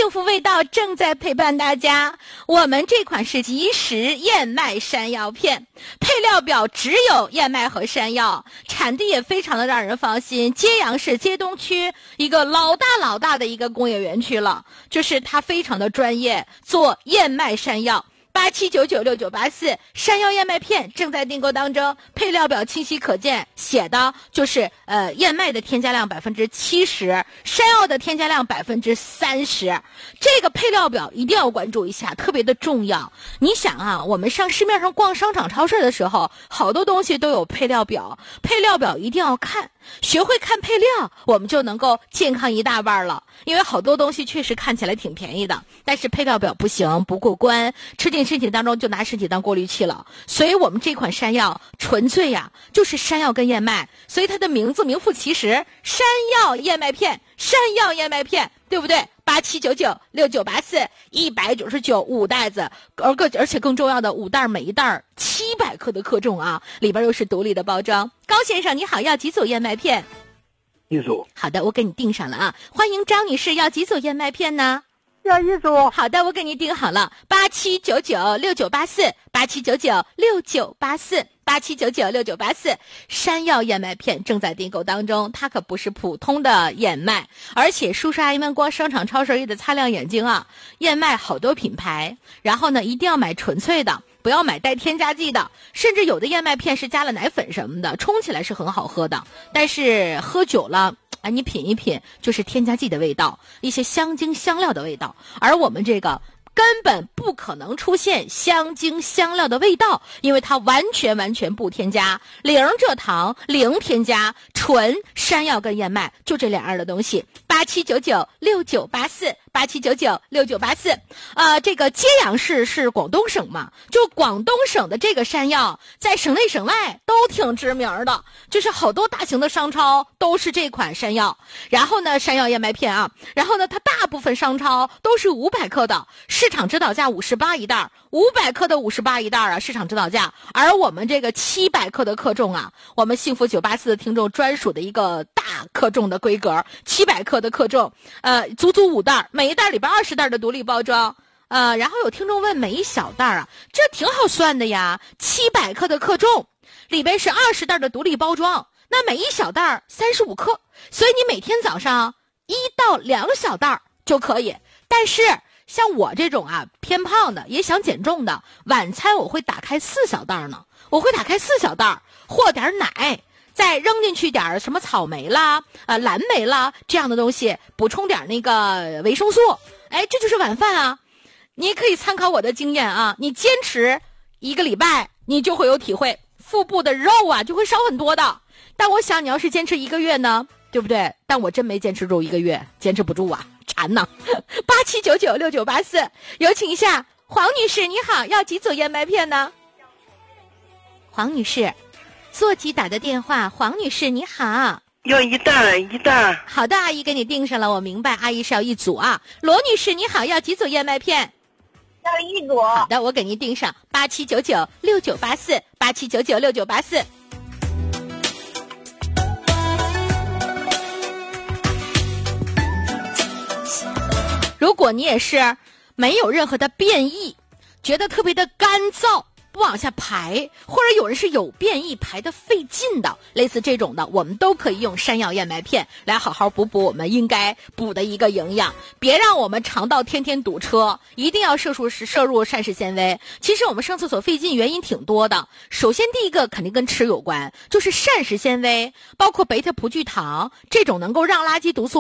幸福味道正在陪伴大家。我们这款是即食燕麦山药片，配料表只有燕麦和山药，产地也非常的让人放心。揭阳市揭东区一个老大的一个工业园区了，就是它非常的专业，做燕麦山药。87996984山药燕麦片正在订购当中，配料表清晰可见，写的就是燕麦的添加量70%，山药的添加量30%。这个配料表一定要关注一下，特别的重要。你想啊，我们上市面上逛商场超市的时候，好多东西都有配料表，配料表一定要看，学会看配料，我们就能够健康一大半了。因为好多东西确实看起来挺便宜的，但是配料表不行，不过关，吃进身体当中就拿身体当过滤器了。所以我们这款山药纯粹呀，就是山药跟燕麦，所以它的名字名副其实，山药燕麦片，山药燕麦片，对不对？87996984 199，5袋子，而且更重要的5袋，每一袋700克的克重啊，里边又是独立的包装。高先生你好，要几组燕麦片？ 一组。 好的，我给你订上了啊。欢迎张女士，要几组燕麦片呢？ 要一组。 好的，我给你订好了。87996984 87996984 87996984，山药燕麦片正在订购当中。它可不是普通的燕麦，而且叔叔阿姨们逛商场超市也得擦亮眼睛啊！燕麦好多品牌，然后呢一定要买纯粹的，不要买带添加剂的，甚至有的燕麦片是加了奶粉什么的，冲起来是很好喝的，但是喝久了你品一品就是添加剂的味道，一些香精香料的味道。而我们这个根本不可能出现香精香料的味道，因为它完全不添加，零蔗糖，零添加，纯山药跟燕麦，就这2样的东西。87996984 87996984，这个揭阳市是广东省嘛，就广东省的这个山药在省内省外都挺知名的，就是好多大型的商超都是这款山药。然后呢，山药燕麦片啊，然后呢，它大部分商超都是500克的，市场指导价58一袋，500克的58一袋啊，市场指导价。而我们这个700克的克重啊，我们幸福984的听众专属的一个大克重的规格，700克的克重，足足5袋，每一袋里边20袋的独立包装。然后有听众问每一小袋啊，这挺好算的呀，700克的克重，里边是20袋的独立包装，那每一小袋35克，所以你每天早上1到2小袋就可以。但是像我这种偏胖的，也想减重的，晚餐我会打开4小袋呢，我会打开4小袋，和点奶，再扔进去点什么草莓啦、蓝莓啦这样的东西，补充点那个维生素。这就是晚饭啊。你也可以参考我的经验啊，你坚持1个礼拜，你就会有体会，腹部的肉就会少很多的。但我想你要是坚持1个月呢，对不对？但我真没坚持住1个月，坚持不住馋呢。87996984，有请一下黄女士，你好，要几组燕麦片呢？黄女士，座机打的电话。黄女士你好， 要一袋。 好的，阿姨给你订上了，我明白，阿姨是要1组啊。罗女士你好，要几组燕麦片？ 要1组。 好的，我给您订上87996984 87996984。如果你也是没有任何的变异，觉得特别的干燥，不往下排，或者有人是有变异排的费劲的，类似这种的，我们都可以用山药燕麦片来好好补我们应该补的一个营养，别让我们肠道天天堵车，一定要摄入膳食纤维。其实我们上厕所费劲原因挺多的，首先第一个肯定跟吃有关，就是膳食纤维，包括贝塔葡聚糖这种能够让垃圾毒素